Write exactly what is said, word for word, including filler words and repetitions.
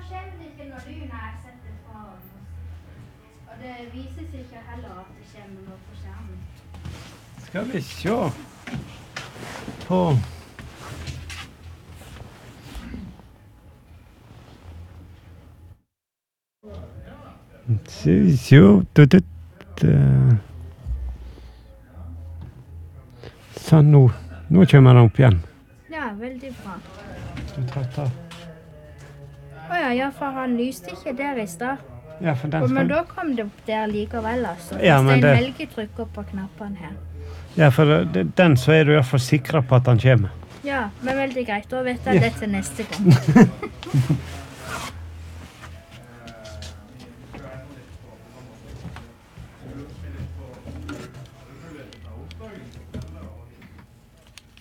skjer det ikke når du nærsetter fra og det vises ikke heller at det kommer noe på skjermen. Skal vi se på Se, se, det, det, sånn, nå, nå kommer den opp igjen. Ja, veldig bra. Du tar ta. Åja, ja, for han lyste ikke der i stad. Ja, for den Og, men skal... da kom det opp der likevel, altså. Ja, Hvis men en det- Helge trykker på knappene her. Ja, for det, den så er du i hvert fall sikret på at den kommer. Ja, men veldig greit. Da vet jeg det til neste gang.